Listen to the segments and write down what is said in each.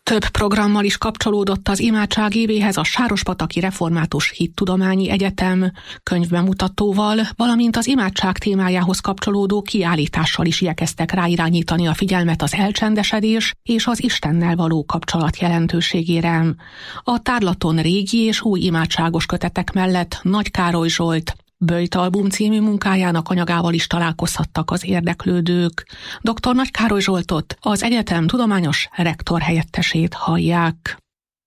Több programmal is kapcsolódott az imádság évéhez a Sárospataki Református Hittudományi Egyetem könyvbemutatóval, valamint az imádság témájához kapcsolódó kiállítással is igyekeztek ráirányítani a figyelmet az elcsendesedés és az Istennel való kapcsolat jelentőségére. A tárlaton régi és új imádságos kötetek mellett Nagy Károly Zsolt Böjtalbum című munkájának anyagával is találkozhattak az érdeklődők. Dr. Nagy Károly Zsoltot, az egyetem tudományos rektor helyettesét hallják.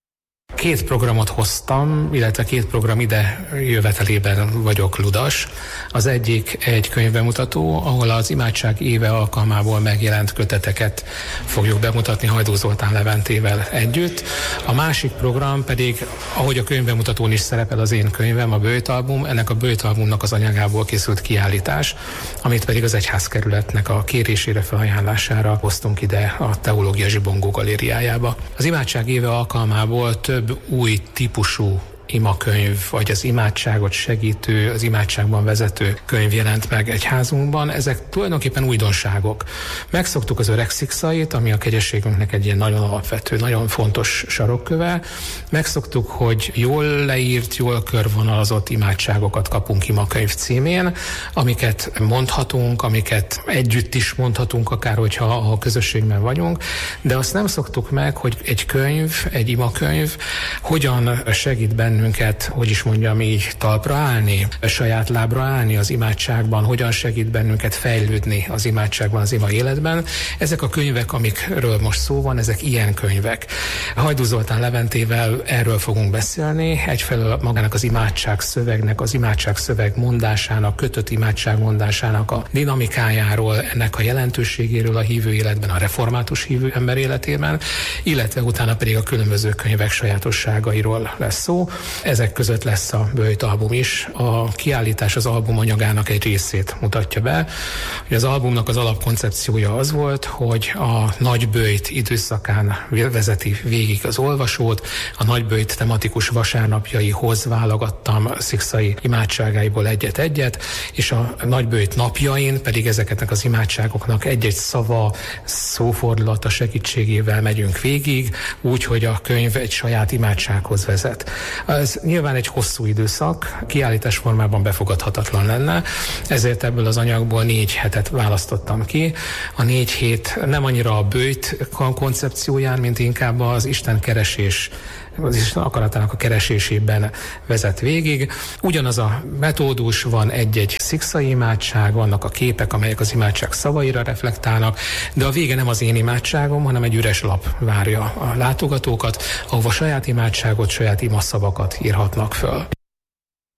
2 programot hoztam, illetve 2 program ide jövetelében vagyok ludas. Az egyik egy könyvbemutató, ahol az imádság éve alkalmából megjelent köteteket fogjuk bemutatni Hajdú Zoltán Leventével együtt. A másik program pedig, ahogy a könyvbemutatón is szerepel az én könyvem, a Böjtalbum, ennek a Böjtalbumnak az anyagából készült kiállítás, amit pedig az egyházkerületnek a kérésére, felajánlására hoztunk ide a Teológia Zsibongó galériájába. Az imádság éve alkalmából több új típusú imakönyv, vagy az imádságot segítő, az imádságban vezető könyv jelent meg egyházunkban. Ezek tulajdonképpen újdonságok. Megszoktuk az öreg szikszait, ami a kegyességünknek egy ilyen nagyon alapvető, nagyon fontos sarokköve. Megszoktuk, hogy jól leírt, jól körvonalazott imádságokat kapunk imakönyv címén, amiket mondhatunk, amiket együtt is mondhatunk, akár hogyha a közösségben vagyunk, de azt nem szoktuk meg, hogy egy könyv, egy imakönyv hogyan segít bennünket, hogy is mondjam így, talpra állni, saját lábra állni az imádságban, hogyan segít bennünket fejlődni az imádságban, az ima életben. Ezek a könyvek, amikről most szó van, ezek ilyen könyvek. Hajdú Zoltán Leventével erről fogunk beszélni, egyfelől magának az imádság szövegnek, az imádság szöveg mondásának, kötött imádság mondásának a dinamikájáról, ennek a jelentőségéről a hívő életben, a református hívő ember életében, illetve utána pedig a különböző könyvek sajátosságairól lesz szó. Ezek között lesz a Böjtalbum is. A kiállítás az album anyagának egy részét mutatja be. Az albumnak az alapkoncepciója az volt, hogy a Nagyböjt időszakán vezeti végig az olvasót, a Nagyböjt tematikus vasárnapjaihoz válogattam szikszai imádságáiból egyet-egyet, és a Nagyböjt napjain pedig ezeknek az imádságoknak egy-egy szava, szófordulata segítségével megyünk végig, úgy, hogy a könyv egy saját imádsághoz vezet. Ez nyilván egy hosszú időszak, kiállítás formában befogadhatatlan lenne, ezért ebből az anyagból 4 hetet választottam ki. A 4 hét nem annyira a böjt koncepcióján, mint inkább az Isten keresés, az Isten akaratának a keresésében vezet végig. Ugyanaz a metódus, van egy-egy szikszai imádság, vannak a képek, amelyek az imádság szavaira reflektálnak, de a vége nem az én imádságom, hanem egy üres lap várja a látogatókat, ahova saját imádságot, saját imaszavakat írhatnak föl.